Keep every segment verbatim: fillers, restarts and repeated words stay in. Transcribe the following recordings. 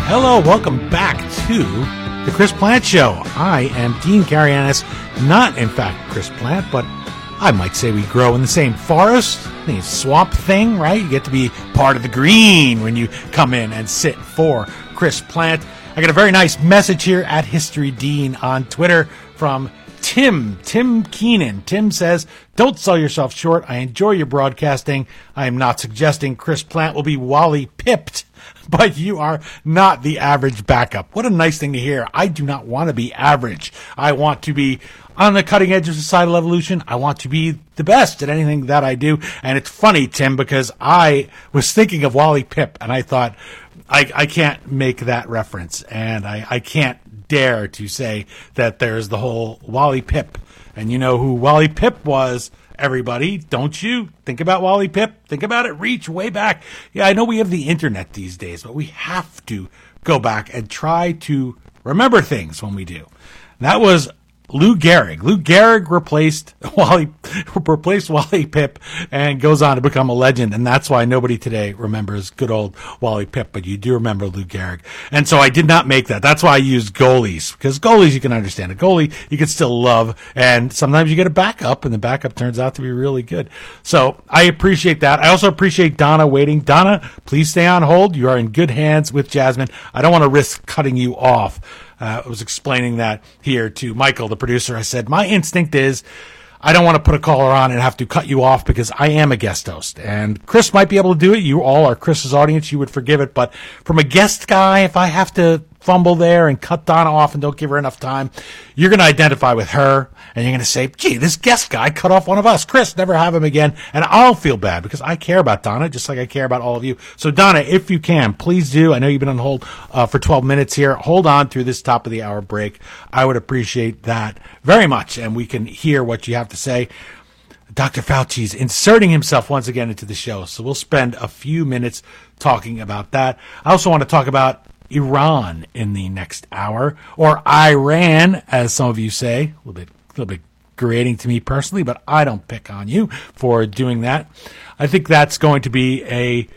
Hello, welcome back to the Chris Plante Show. I am Dean Karayanis, not in fact Chris Plante, but I might say we grow in the same forest, the swamp thing, right? You get to be part of the green when you come in and sit for Chris Plante. I got a very nice message here at History Dean on Twitter from Tim, Tim Keenan. Tim says, don't sell yourself short. I enjoy your broadcasting. I am not suggesting Chris Plante will be Wally pipped, but you are not the average backup. What a nice thing to hear. I do not want to be average. I want to be on the cutting edge of societal evolution. I want to be the best at anything that I do. And it's funny, Tim, because I was thinking of Wally Pipp, and I thought, I, I can't make that reference, and I, I can't dare to say that there's the whole Wally Pipp. And you know who Wally Pipp was, everybody, don't you? Think about Wally Pipp. Think about it. Reach way back. Yeah, I know we have the internet these days, but we have to go back and try to remember things when we do. That was Lou Gehrig. Lou Gehrig replaced Wally, replaced Wally Pipp and goes on to become a legend. And that's why nobody today remembers good old Wally Pipp, but you do remember Lou Gehrig. And so I did not make that. That's why I used goalies, because goalies you can understand. A goalie you can still love, and sometimes you get a backup, and the backup turns out to be really good. So I appreciate that. I also appreciate Donna waiting. Donna, please stay on hold. You are in good hands with Jasmine. I don't want to risk cutting you off. Uh, I was explaining that here to Michael, the producer. I said, my instinct is I don't want to put a caller on and have to cut you off because I am a guest host. And Chris might be able to do it. You all are Chris's audience. You would forgive it. But from a guest guy, if I have to fumble there and cut Donna off and don't give her enough time, you're going to identify with her. And you're going to say, gee, this guest guy cut off one of us. Chris, never have him again. And I'll feel bad because I care about Donna just like I care about all of you. So, Donna, if you can, please do. I know you've been on hold uh, for twelve minutes here. Hold on through this top of the hour break. I would appreciate that very much. And we can hear what you have to say. Doctor Fauci's inserting himself once again into the show. So we'll spend a few minutes talking about that. I also want to talk about Iran in the next hour, or Iran, as some of you say. A little bit A little bit grating to me personally, but I don't pick on you for doing that. I think that's going to be a,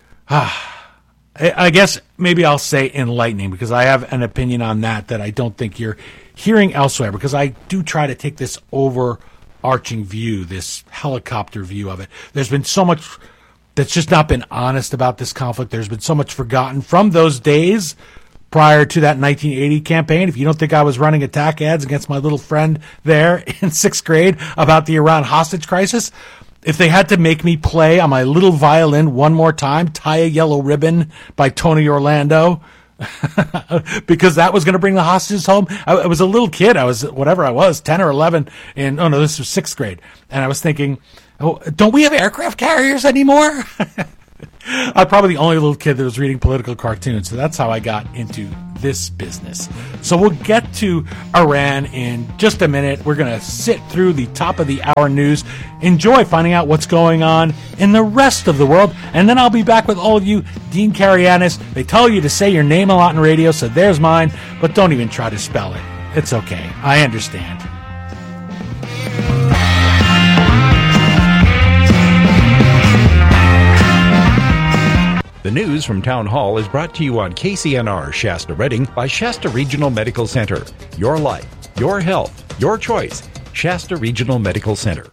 ah, I guess maybe I'll say enlightening, because I have an opinion on that that I don't think you're hearing elsewhere, because I do try to take this overarching view, this helicopter view of it. There's been so much that's just not been honest about this conflict. There's been so much forgotten from those days prior to that nineteen eighty campaign. If you don't think I was running attack ads against my little friend there in sixth grade about the Iran hostage crisis, if they had to make me play on my little violin one more time, Tie a Yellow Ribbon by Tony Orlando, because that was going to bring the hostages home. I, I was a little kid. I was, whatever I was, ten or eleven. And, oh no, this was sixth grade. And I was thinking, oh, don't we have aircraft carriers anymore? I'm probably the only little kid that was reading political cartoons, so that's how I got into this business. So we'll get to Iran in just a minute. We're going to sit through the top of the hour news, enjoy finding out what's going on in the rest of the world, and then I'll be back with all of you, Dean Karayanis. They tell you to say your name a lot in radio, so there's mine, but don't even try to spell it. It's okay. I understand. The news from Town Hall is brought to you on K C N R Shasta Redding by Shasta Regional Medical Center. Your life, your health, your choice. Shasta Regional Medical Center.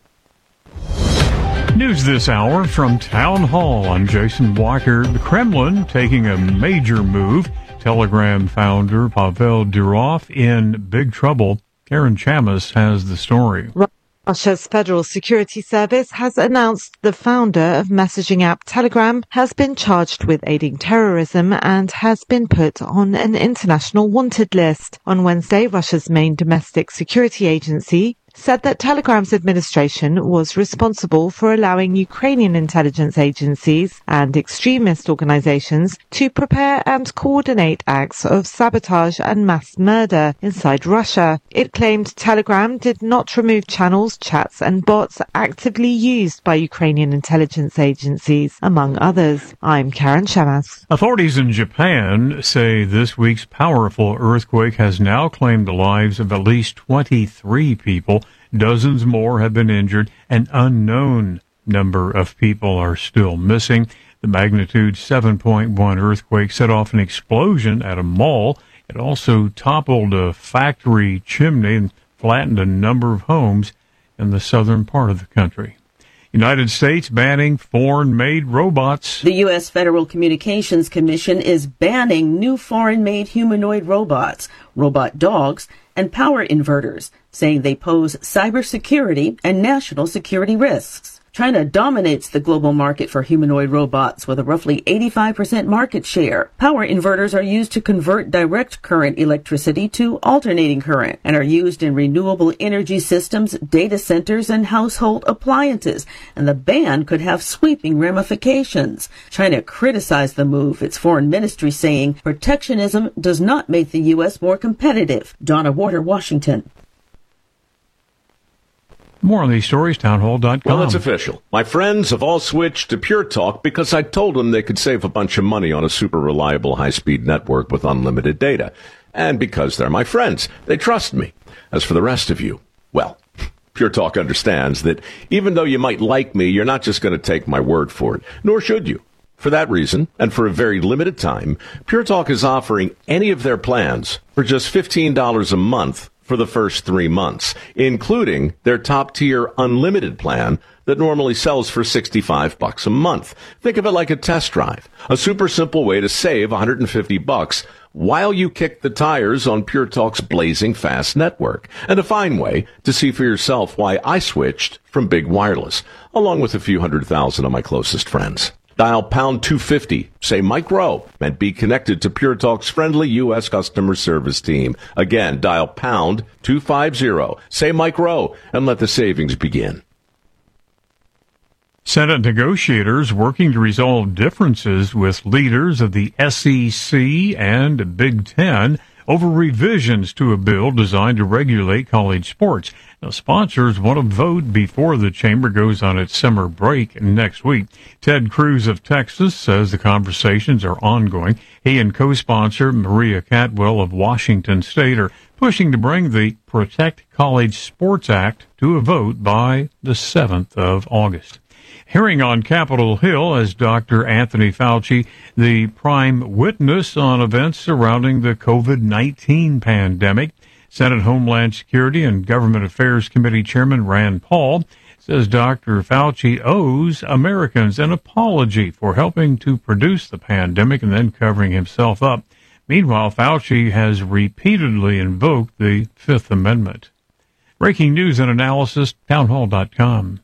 News this hour from Town Hall. I'm Jason Walker. The Kremlin taking a major move. Telegram founder Pavel Durov in big trouble. Karen Chamas has the story. Russia's Federal Security Service has announced the founder of messaging app Telegram has been charged with aiding terrorism and has been put on an international wanted list. On Wednesday, Russia's main domestic security agency said that Telegram's administration was responsible for allowing Ukrainian intelligence agencies and extremist organizations to prepare and coordinate acts of sabotage and mass murder inside Russia. It claimed Telegram did not remove channels, chats and bots actively used by Ukrainian intelligence agencies, among others. I'm Karen Chamas. Authorities in Japan say this week's powerful earthquake has now claimed the lives of at least twenty-three people. Dozens more have been injured. An unknown number of people are still missing. The magnitude seven point one earthquake set off an explosion at a mall. It also toppled a factory chimney and flattened a number of homes in the southern part of the country. United States banning foreign-made robots. The U S Federal Communications Commission is banning new foreign-made humanoid robots, robot dogs, and power inverters, saying they pose cybersecurity and national security risks. China dominates the global market for humanoid robots with a roughly eighty-five percent market share. Power inverters are used to convert direct current electricity to alternating current and are used in renewable energy systems, data centers, and household appliances. And the ban could have sweeping ramifications. China criticized the move, its foreign ministry saying protectionism does not make the U S more competitive. Donna Warder, Washington. More on these stories, townhall dot com. Well, it's official. My friends have all switched to Pure Talk because I told them they could save a bunch of money on a super reliable high-speed network with unlimited data. And because they're my friends, they trust me. As for the rest of you, well, Pure Talk understands that even though you might like me, you're not just going to take my word for it, nor should you. For that reason, and for a very limited time, Pure Talk is offering any of their plans for just fifteen dollars a month for the first three months, including their top-tier unlimited plan that normally sells for sixty-five bucks a month. Think of it like a test drive, a super simple way to save one hundred fifty bucks while you kick the tires on Pure Talk's blazing fast network, and a fine way to see for yourself why I switched from Big Wireless, along with a few hundred thousand of my closest friends. Dial pound two fifty, say Mike Rowe, and be connected to Pure Talk's friendly U S customer service team. Again, dial pound two fifty, say Mike Rowe, and let the savings begin. Senate negotiators working to resolve differences with leaders of the S E C and Big Ten over revisions to a bill designed to regulate college sports. Now, sponsors want to vote before the chamber goes on its summer break next week. Ted Cruz of Texas says the conversations are ongoing. He and co-sponsor Maria Catwell of Washington State are pushing to bring the Protect College Sports Act to a vote by the seventh of August. Hearing on Capitol Hill as Doctor Anthony Fauci, the prime witness on events surrounding the COVID nineteen pandemic. Senate Homeland Security and Government Affairs Committee Chairman Rand Paul says Doctor Fauci owes Americans an apology for helping to produce the pandemic and then covering himself up. Meanwhile, Fauci has repeatedly invoked the Fifth Amendment. Breaking news and analysis, townhall dot com.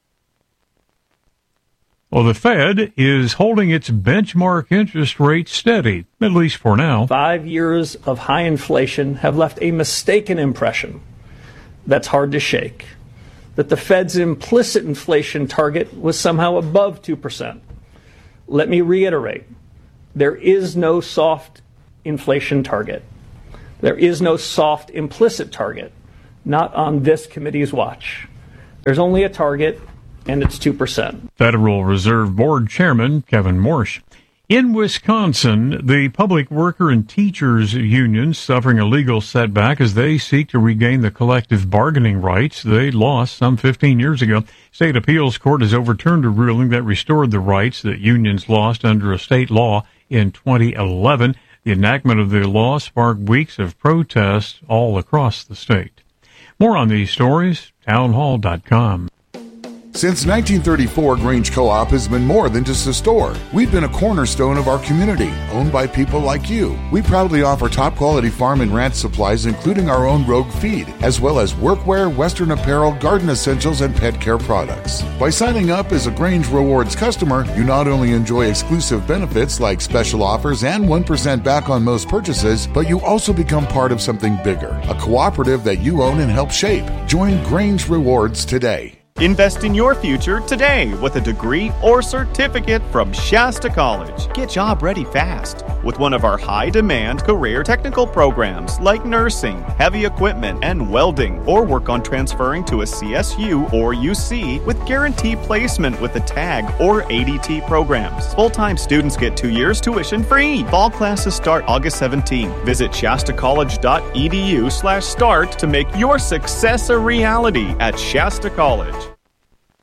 Well, the Fed is holding its benchmark interest rate steady, at least for now. Five years of high inflation have left a mistaken impression that's hard to shake, that the Fed's implicit inflation target was somehow above two percent. Let me reiterate, there is no soft inflation target. There is no soft implicit target, not on this committee's watch. There's only a target, and it's two percent. Federal Reserve Board Chairman Kevin Morsh. In Wisconsin, the public worker and teachers unions suffering a legal setback as they seek to regain the collective bargaining rights they lost some fifteen years ago. State appeals court has overturned a ruling that restored the rights that unions lost under a state law in twenty eleven. The enactment of the law sparked weeks of protests all across the state. More on these stories, townhall dot com. Since nineteen thirty-four, Grange Co-op has been more than just a store. We've been a cornerstone of our community, owned by people like you. We proudly offer top-quality farm and ranch supplies, including our own Rogue feed, as well as workwear, Western apparel, garden essentials, and pet care products. By signing up as a Grange Rewards customer, you not only enjoy exclusive benefits like special offers and one percent back on most purchases, but you also become part of something bigger, a cooperative that you own and help shape. Join Grange Rewards today. Invest in your future today with a degree or certificate from Shasta College. Get job ready fast with one of our high-demand career technical programs like nursing, heavy equipment, and welding, or work on transferring to a C S U or U C with guaranteed placement with the TAG or A D T programs. Full-time students get two years tuition free. Fall classes start August seventeenth. Visit shasta college dot e d u slash start to make your success a reality at Shasta College.